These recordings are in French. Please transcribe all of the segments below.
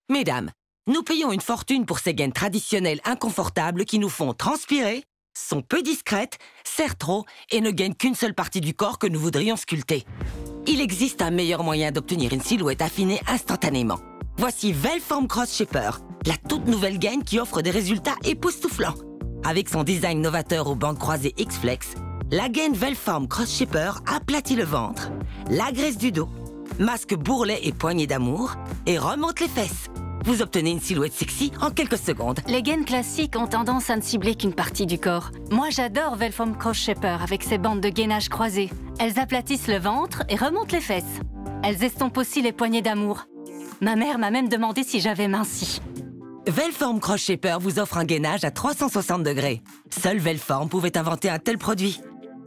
Mesdames, nous payons une fortune pour ces gaines traditionnelles inconfortables qui nous font transpirer, sont peu discrètes, serrent trop et ne gagnent qu'une seule partie du corps que nous voudrions sculpter. Il existe un meilleur moyen d'obtenir une silhouette affinée instantanément. Voici Velform Cross Shaper, la toute nouvelle gaine qui offre des résultats époustouflants. Avec son design novateur aux bandes croisées X-Flex, la gaine Velform Cross Shaper aplatit le ventre, l'agresse du dos, masque bourrelet et poignée d'amour et remonte les fesses. Vous obtenez une silhouette sexy en quelques secondes. Les gaines classiques ont tendance à ne cibler qu'une partie du corps. Moi, j'adore Velform Cross Shaper avec ses bandes de gainage croisées. Elles aplatissent le ventre et remontent les fesses. Elles estompent aussi les poignées d'amour. Ma mère m'a même demandé si j'avais minci. Velform Cross Shaper vous offre un gainage à 360 degrés. Seul Velform pouvait inventer un tel produit.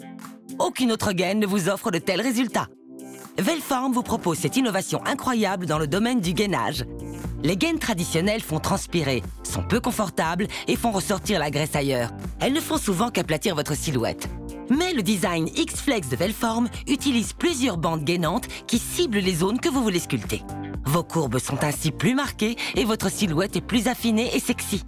Aucune autre gaine ne vous offre de tels résultats. Velform vous propose cette innovation incroyable dans le domaine du gainage. Les gaines traditionnelles font transpirer, sont peu confortables et font ressortir la graisse ailleurs. Elles ne font souvent qu'aplatir votre silhouette. Mais le design X-Flex de Velform utilise plusieurs bandes gainantes qui ciblent les zones que vous voulez sculpter. Vos courbes sont ainsi plus marquées et votre silhouette est plus affinée et sexy.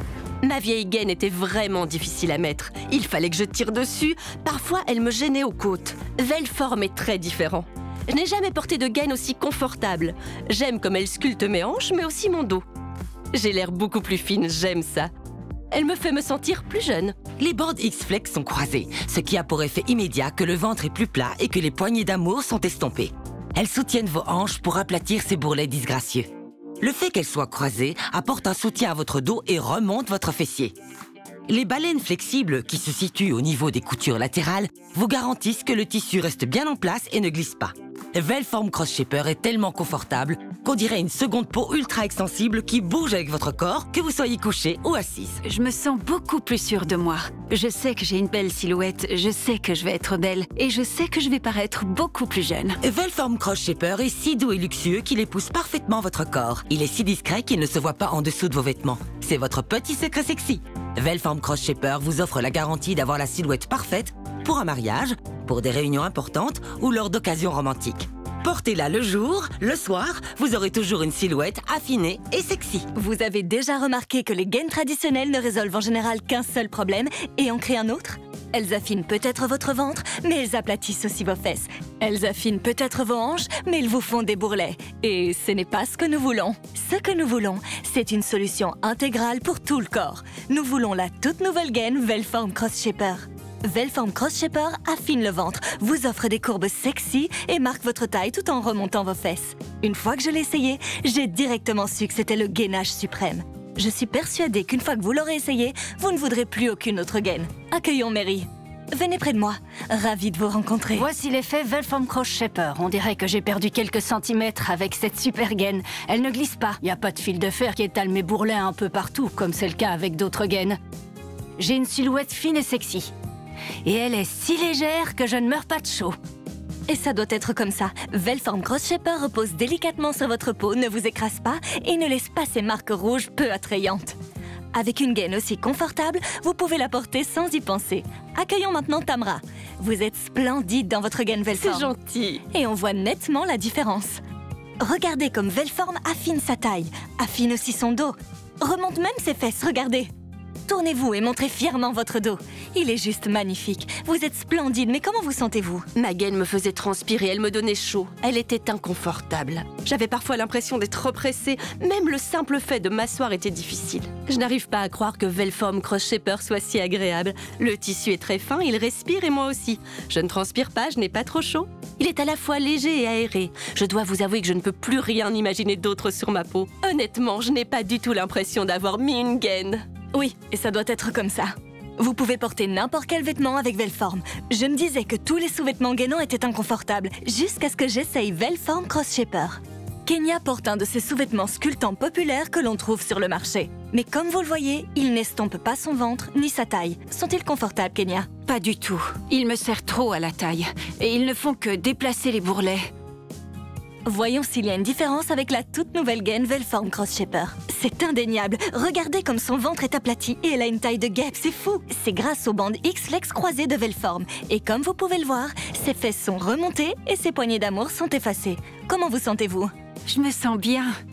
Ma vieille gaine était vraiment difficile à mettre. Il fallait que je tire dessus. Parfois, elle me gênait aux côtes. Velform est très différent. Je n'ai jamais porté de gaine aussi confortable. J'aime comme elle sculpte mes hanches, mais aussi mon dos. J'ai l'air beaucoup plus fine, j'aime ça. Elle me fait me sentir plus jeune. Les bandes X-Flex sont croisées, ce qui a pour effet immédiat que le ventre est plus plat et que les poignées d'amour sont estompées. Elles soutiennent vos hanches pour aplatir ces bourrelets disgracieux. Le fait qu'elles soient croisées apporte un soutien à votre dos et remonte votre fessier. Les baleines flexibles, qui se situent au niveau des coutures latérales, vous garantissent que le tissu reste bien en place et ne glisse pas. Velform Cross Shaper est tellement confortable qu'on dirait une seconde peau ultra extensible qui bouge avec votre corps, que vous soyez couché ou assise. Je me sens beaucoup plus sûre de moi. Je sais que j'ai une belle silhouette, je sais que je vais être belle et je sais que je vais paraître beaucoup plus jeune. Velform Cross Shaper est si doux et luxueux qu'il épouse parfaitement votre corps. Il est si discret qu'il ne se voit pas en dessous de vos vêtements. C'est votre petit secret sexy. Velform Cross Shaper vous offre la garantie d'avoir la silhouette parfaite pour un mariage, pour des réunions importantes ou lors d'occasions romantiques. Portez-la le jour, le soir, vous aurez toujours une silhouette affinée et sexy. Vous avez déjà remarqué que les gaines traditionnelles ne résolvent en général qu'un seul problème et en créent un autre? Elles affinent peut-être votre ventre, mais elles aplatissent aussi vos fesses. Elles affinent peut-être vos hanches, mais elles vous font des bourrelets. Et ce n'est pas ce que nous voulons. Ce que nous voulons, c'est une solution intégrale pour tout le corps. Nous voulons la toute nouvelle gaine Velform Cross Shaper. Velform Cross Shaper affine le ventre, vous offre des courbes sexy et marque votre taille tout en remontant vos fesses. Une fois que je l'ai essayé, j'ai directement su que c'était le gainage suprême. Je suis persuadée qu'une fois que vous l'aurez essayé, vous ne voudrez plus aucune autre gaine. Accueillons Mary. Venez près de moi. Ravie de vous rencontrer. Voici l'effet Velform Cross Shaper. On dirait que j'ai perdu quelques centimètres avec cette super gaine. Elle ne glisse pas. Il n'y a pas de fil de fer qui étale mes bourrelets un peu partout, comme c'est le cas avec d'autres gaines. J'ai une silhouette fine et sexy. Et elle est si légère que je ne meurs pas de chaud. Et ça doit être comme ça. Velform Cross Shaper repose délicatement sur votre peau, ne vous écrase pas et ne laisse pas ces marques rouges peu attrayantes. Avec une gaine aussi confortable, vous pouvez la porter sans y penser. Accueillons maintenant Tamra. Vous êtes splendide dans votre gaine Velform. C'est gentil. Et on voit nettement la différence. Regardez comme Velform affine sa taille, affine aussi son dos. Remonte même ses fesses, regardez. Tournez-vous et montrez fièrement votre dos. Il est juste magnifique. Vous êtes splendide, mais comment vous sentez-vous? Ma gaine me faisait transpirer, elle me donnait chaud. Elle était inconfortable. J'avais parfois l'impression d'être oppressée. Même le simple fait de m'asseoir était difficile. Je n'arrive pas à croire que Velform Cross Shaper soit si agréable. Le tissu est très fin, il respire et moi aussi. Je ne transpire pas, je n'ai pas trop chaud. Il est à la fois léger et aéré. Je dois vous avouer que je ne peux plus rien imaginer d'autre sur ma peau. Honnêtement, je n'ai pas du tout l'impression d'avoir mis une gaine. Oui, et ça doit être comme ça. Vous pouvez porter n'importe quel vêtement avec Velform. Je me disais que tous les sous-vêtements gainants étaient inconfortables, jusqu'à ce que j'essaye Velform Cross Shaper. Kenya porte un de ces sous-vêtements sculptants populaires que l'on trouve sur le marché. Mais comme vous le voyez, il n'estompe pas son ventre ni sa taille. Sont-ils confortables, Kenya? Pas du tout. Ils me serrent trop à la taille. Et ils ne font que déplacer les bourrelets. Voyons s'il y a une différence avec la toute nouvelle gaine Velform Cross Shaper. C'est indéniable. Regardez comme son ventre est aplati et elle a une taille de guêpe, c'est fou. C'est grâce aux bandes X-Flex croisées de Velform. Et comme vous pouvez le voir, ses fesses sont remontées et ses poignées d'amour sont effacées. Comment vous sentez-vous? Je me sens bien.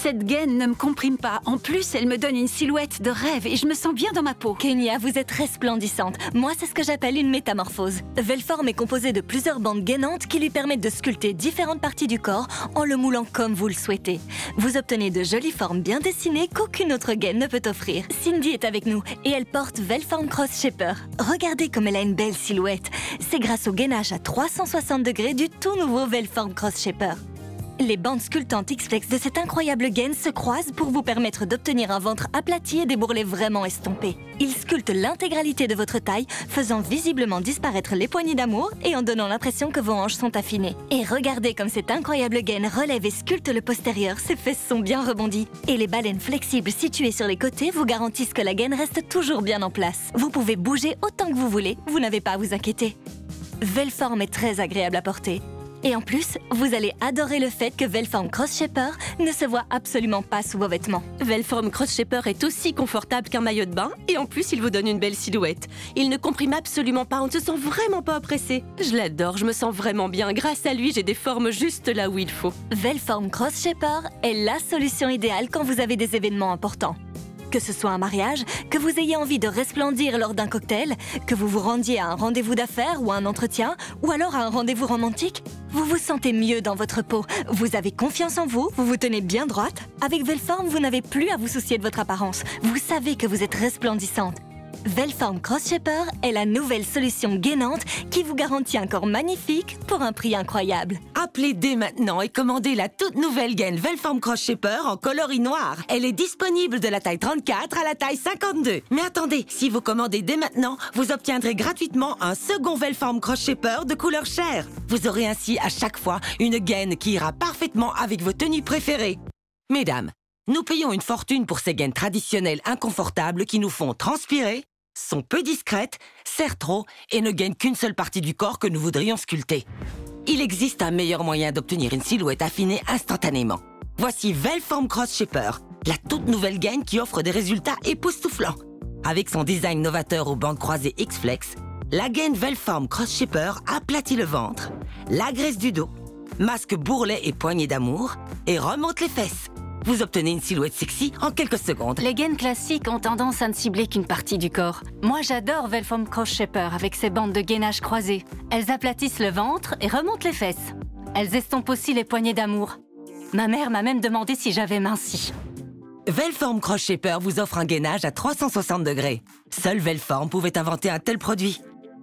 Cette gaine ne me comprime pas. En plus, elle me donne une silhouette de rêve et je me sens bien dans ma peau. Kenya, vous êtes resplendissante. Moi, c'est ce que j'appelle une métamorphose. Velform est composé de plusieurs bandes gainantes qui lui permettent de sculpter différentes parties du corps en le moulant comme vous le souhaitez. Vous obtenez de jolies formes bien dessinées qu'aucune autre gaine ne peut offrir. Cindy est avec nous et elle porte Velform Cross Shaper. Regardez comme elle a une belle silhouette. C'est grâce au gainage à 360 degrés du tout nouveau Velform Cross Shaper. Les bandes sculptantes X-Flex de cette incroyable gaine se croisent pour vous permettre d'obtenir un ventre aplati et des bourrelets vraiment estompés. Ils sculptent l'intégralité de votre taille, faisant visiblement disparaître les poignées d'amour et en donnant l'impression que vos hanches sont affinées. Et regardez comme cette incroyable gaine relève et sculpte le postérieur, ses fesses sont bien rebondies. Et les baleines flexibles situées sur les côtés vous garantissent que la gaine reste toujours bien en place. Vous pouvez bouger autant que vous voulez, vous n'avez pas à vous inquiéter. Velform est très agréable à porter. Et en plus, vous allez adorer le fait que Velform Cross Shaper ne se voit absolument pas sous vos vêtements. Velform Cross Shaper est aussi confortable qu'un maillot de bain et en plus, il vous donne une belle silhouette. Il ne comprime absolument pas, on ne se sent vraiment pas oppressé. Je l'adore, je me sens vraiment bien. Grâce à lui, j'ai des formes juste là où il faut. Velform Cross Shaper est la solution idéale quand vous avez des événements importants. Que ce soit un mariage, que vous ayez envie de resplendir lors d'un cocktail, que vous vous rendiez à un rendez-vous d'affaires ou à un entretien, ou alors à un rendez-vous romantique, vous vous sentez mieux dans votre peau, vous avez confiance en vous, vous vous tenez bien droite. Avec Velform, vous n'avez plus à vous soucier de votre apparence. Vous savez que vous êtes resplendissante. Velform Cross Shaper est la nouvelle solution gainante qui vous garantit un corps magnifique pour un prix incroyable. Appelez dès maintenant et commandez la toute nouvelle gaine Velform Cross Shaper en coloris noir. Elle est disponible de la taille 34 à la taille 52. Mais attendez, si vous commandez dès maintenant, vous obtiendrez gratuitement un second Velform Cross Shaper de couleur chair. Vous aurez ainsi à chaque fois une gaine qui ira parfaitement avec vos tenues préférées. Mesdames, nous payons une fortune pour ces gaines traditionnelles inconfortables qui nous font transpirer, sont peu discrètes, serrent trop et ne gagnent qu'une seule partie du corps que nous voudrions sculpter. Il existe un meilleur moyen d'obtenir une silhouette affinée instantanément. Voici Velform Cross Shaper, la toute nouvelle gaine qui offre des résultats époustouflants. Avec son design novateur aux bandes croisées X-Flex, la gaine Velform Cross Shaper aplatit le ventre, l'agresse du dos, masque bourrelets et poignées d'amour et remonte les fesses. Vous obtenez une silhouette sexy en quelques secondes. Les gaines classiques ont tendance à ne cibler qu'une partie du corps. Moi, j'adore Velform Cross Shaper avec ses bandes de gainage croisées. Elles aplatissent le ventre et remontent les fesses. Elles estompent aussi les poignées d'amour. Ma mère m'a même demandé si j'avais minci. Velform Cross Shaper vous offre un gainage à 360 degrés. Seul Velform pouvait inventer un tel produit.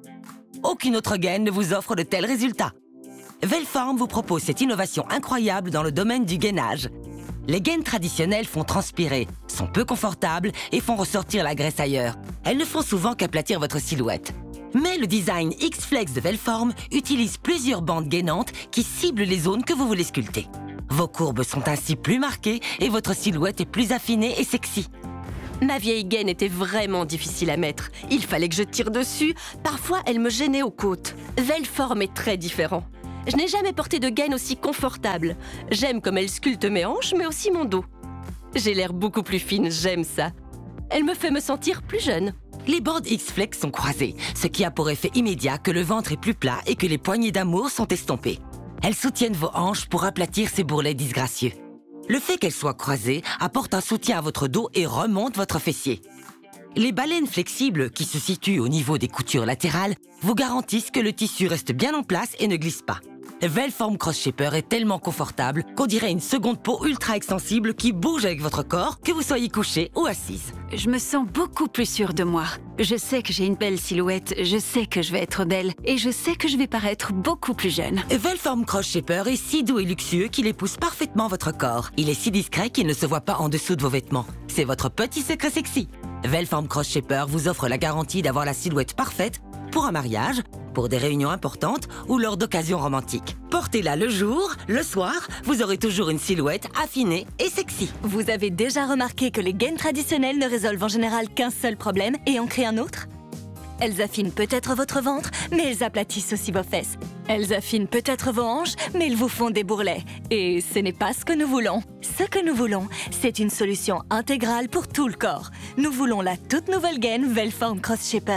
Aucune autre gaine ne vous offre de tels résultats. Velform vous propose cette innovation incroyable dans le domaine du gainage. Les gaines traditionnelles font transpirer, sont peu confortables et font ressortir la graisse ailleurs. Elles ne font souvent qu'aplatir votre silhouette. Mais le design X-Flex de Velform utilise plusieurs bandes gainantes qui ciblent les zones que vous voulez sculpter. Vos courbes sont ainsi plus marquées et votre silhouette est plus affinée et sexy. Ma vieille gaine était vraiment difficile à mettre. Il fallait que je tire dessus. Parfois, elle me gênait aux côtes. Velform est très différent. Je n'ai jamais porté de gaine aussi confortable. J'aime comme elle sculpte mes hanches, mais aussi mon dos. J'ai l'air beaucoup plus fine, j'aime ça. Elle me fait me sentir plus jeune. Les bandes X-Flex sont croisées, ce qui a pour effet immédiat que le ventre est plus plat et que les poignées d'amour sont estompées. Elles soutiennent vos hanches pour aplatir ces bourrelets disgracieux. Le fait qu'elles soient croisées apporte un soutien à votre dos et remonte votre fessier. Les baleines flexibles, qui se situent au niveau des coutures latérales, vous garantissent que le tissu reste bien en place et ne glisse pas. Velform Cross Shaper est tellement confortable qu'on dirait une seconde peau ultra extensible qui bouge avec votre corps, que vous soyez couché ou assise. Je me sens beaucoup plus sûre de moi. Je sais que j'ai une belle silhouette, je sais que je vais être belle et je sais que je vais paraître beaucoup plus jeune. Velform Cross Shaper est si doux et luxueux qu'il épouse parfaitement votre corps. Il est si discret qu'il ne se voit pas en dessous de vos vêtements. C'est votre petit secret sexy. Velform Cross Shaper vous offre la garantie d'avoir la silhouette parfaite pour un mariage, pour des réunions importantes ou lors d'occasions romantiques. Portez-la le jour, le soir, vous aurez toujours une silhouette affinée et sexy. Vous avez déjà remarqué que les gaines traditionnelles ne résolvent en général qu'un seul problème et en créent un autre? Elles affinent peut-être votre ventre, mais elles aplatissent aussi vos fesses. Elles affinent peut-être vos hanches, mais elles vous font des bourrelets. Et ce n'est pas ce que nous voulons. Ce que nous voulons, c'est une solution intégrale pour tout le corps. Nous voulons la toute nouvelle gaine Velform Cross Shaper.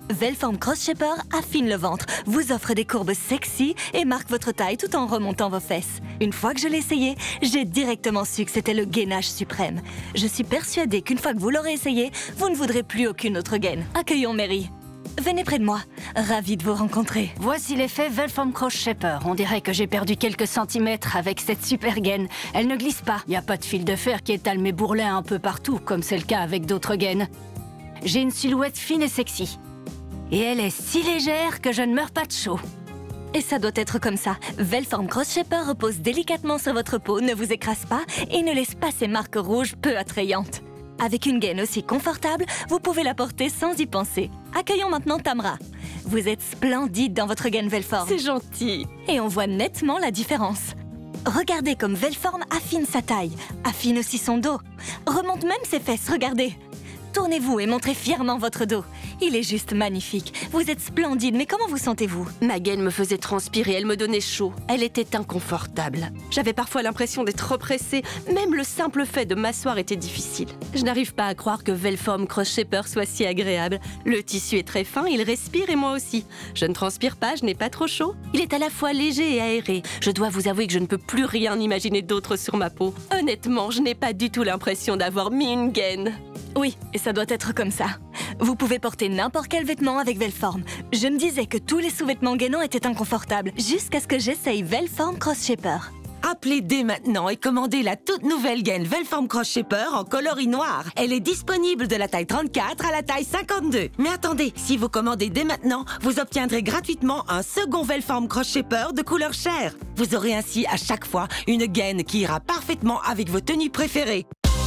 Velform Cross Shaper affine le ventre, vous offre des courbes sexy et marque votre taille tout en remontant vos fesses. Une fois que je l'ai essayé, j'ai directement su que c'était le gainage suprême. Je suis persuadée qu'une fois que vous l'aurez essayé, vous ne voudrez plus aucune autre gaine. Accueillons Mary. Venez près de moi, ravie de vous rencontrer. Voici l'effet Velform Cross Shaper. On dirait que j'ai perdu quelques centimètres avec cette super gaine. Elle ne glisse pas. Il n'y a pas de fil de fer qui étale mes bourrelets un peu partout, comme c'est le cas avec d'autres gaines. J'ai une silhouette fine et sexy. Et elle est si légère que je ne meurs pas de chaud. Et ça doit être comme ça. Velform Cross Shaper repose délicatement sur votre peau, ne vous écrase pas et ne laisse pas ces marques rouges peu attrayantes. Avec une gaine aussi confortable, vous pouvez la porter sans y penser. Accueillons maintenant Tamra. Vous êtes splendide dans votre gaine Velform. C'est gentil. Et on voit nettement la différence. Regardez comme Velform affine sa taille, affine aussi son dos. Remonte même ses fesses, regardez. Tournez-vous et montrez fièrement votre dos. Il est juste magnifique. Vous êtes splendide, mais comment vous sentez-vous? Ma gaine me faisait transpirer, elle me donnait chaud. Elle était inconfortable. J'avais parfois l'impression d'être oppressée. Même le simple fait de m'asseoir était difficile. Je n'arrive pas à croire que Velform Cross Shaper soit si agréable. Le tissu est très fin, il respire et moi aussi. Je ne transpire pas, je n'ai pas trop chaud. Il est à la fois léger et aéré. Je dois vous avouer que je ne peux plus rien imaginer d'autre sur ma peau. Honnêtement, je n'ai pas du tout l'impression d'avoir mis une gaine. Oui, et ça doit être comme ça. Vous pouvez porter n'importe quel vêtement avec Velform. Je me disais que tous les sous-vêtements gainants étaient inconfortables, jusqu'à ce que j'essaye Velform Cross Shaper. Appelez dès maintenant et commandez la toute nouvelle gaine Velform Cross Shaper en coloris noir. Elle est disponible de la taille 34 à la taille 52. Mais attendez, si vous commandez dès maintenant, vous obtiendrez gratuitement un second Velform Cross Shaper de couleur chair. Vous aurez ainsi à chaque fois une gaine qui ira parfaitement avec vos tenues préférées.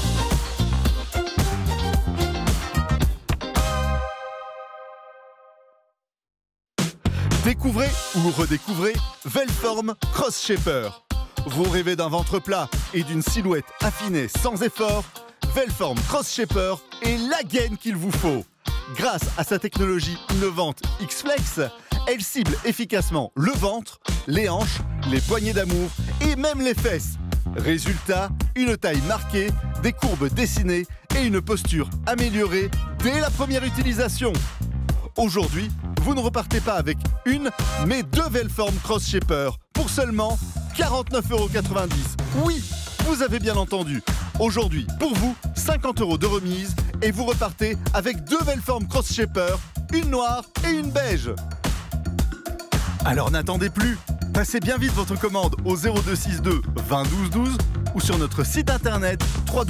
Découvrez ou redécouvrez Velform Cross Shaper. Vous rêvez d'un ventre plat et d'une silhouette affinée sans effort? Velform Cross Shaper est la gaine qu'il vous faut. Grâce à sa technologie innovante X-Flex, elle cible efficacement le ventre, les hanches, les poignées d'amour et même les fesses. Résultat, une taille marquée, des courbes dessinées et une posture améliorée dès la première utilisation. Aujourd'hui, vous ne repartez pas avec une, mais deux Velform Cross Shaper pour seulement 49,90 €. Oui, vous avez bien entendu. Aujourd'hui, pour vous, 50 € de remise et vous repartez avec deux Velform Cross Shaper, une noire et une beige. Alors n'attendez plus. Passez bien vite votre commande au 0262 20 12 12 ou sur notre site internet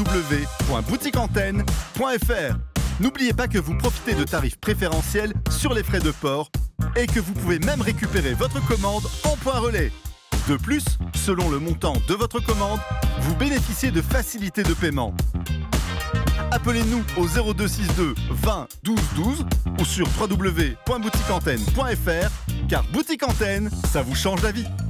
www.boutiqueantenne.fr. N'oubliez pas que vous profitez de tarifs préférentiels sur les frais de port et que vous pouvez même récupérer votre commande en point relais. De plus, selon le montant de votre commande, vous bénéficiez de facilités de paiement. Appelez-nous au 0262 20 12 12 ou sur www.boutiqueantenne.fr car Boutique Antenne, ça vous change la vie.